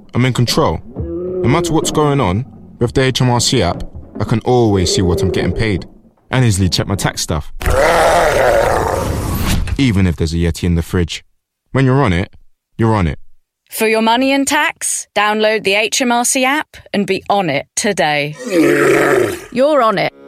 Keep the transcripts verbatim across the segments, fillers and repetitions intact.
I'm in control. No matter what's going on, with the H M R C app, I can always see what I'm getting paid and easily check my tax stuff. Even if there's a Yeti in the fridge. When you're on it, you're on it. For your money and tax, download the H M R C app and be on it today. You're on it.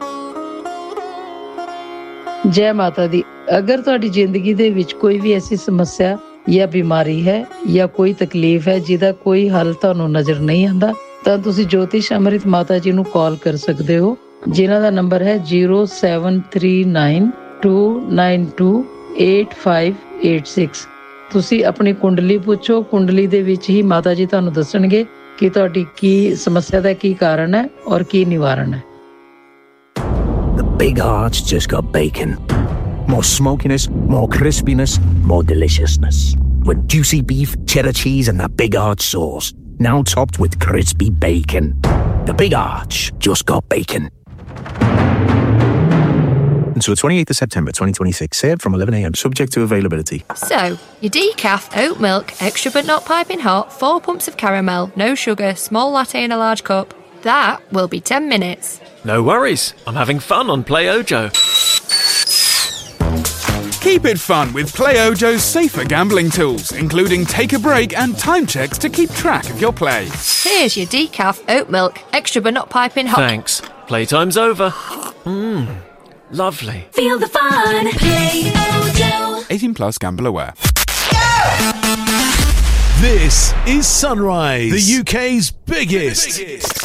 जय माता दी। अगर ਤੁਹਾਡੀ ਜ਼ਿੰਦਗੀ ਦੇ ਵਿੱਚ ਕੋਈ ਵੀ ਐਸੀ ਸਮੱਸਿਆ ਜਾਂ ਬਿਮਾਰੀ ਹੈ ਜਾਂ ਕੋਈ ਤਕਲੀਫ ਹੈ ਜਿਹਦਾ ਕੋਈ ਹੱਲ ਤੁਹਾਨੂੰ ਨਜ਼ਰ ਨਹੀਂ ਆਉਂਦਾ ਤਾਂ ਤੁਸੀਂ ਜੋਤਿਸ਼ ਅੰਮ੍ਰਿਤ ਮਾਤਾ ਜੀ ਨੂੰ ਕਾਲ ਕਰ ਸਕਦੇ ਹੋ ਜਿਨ੍ਹਾਂ ਦਾ ਨੰਬਰ ਹੈ zero seven three nine two nine two eight five eight six। ਤੁਸੀਂ ਆਪਣੀ ਕੁੰਡਲੀ ਪੁੱਛੋ, ਕੁੰਡਲੀ ਦੇ ਵਿੱਚ ਹੀ ਮਾਤਾ ਜੀ ਤੁਹਾਨੂੰ ਦੱਸਣਗੇ ਕਿ ਤੁਹਾਡੀ ਕੀ ਸਮੱਸਿਆ ਦਾ ਕੀ ਕਾਰਨ ਹੈ ਔਰ ਕੀ ਨਿਵਾਰਨ ਹੈ। The Big Arch just got bacon. More smokiness, more crispiness, more deliciousness. With juicy beef, cheddar cheese and that Big Arch sauce. Now topped with crispy bacon. The Big Arch just got bacon. Until twenty-eighth of September twenty twenty-six. Served from eleven a m subject to availability. So, your decaf, oat milk, extra but not piping hot, four pumps of caramel, no sugar, small latte in a large cup. That will be ten minutes. No worries. I'm having fun on Play Ojo. Keep it fun with Play Ojo's safer gambling tools, including take a break and time checks to keep track of your play. Here's your decaf, oat milk, extra but not piping hot. Thanks. Playtime's over. Mmm. Lovely. Feel the fun. Play Ojo. eighteen plus, gamble aware. This is Sunrise, the U K's biggest, the biggest.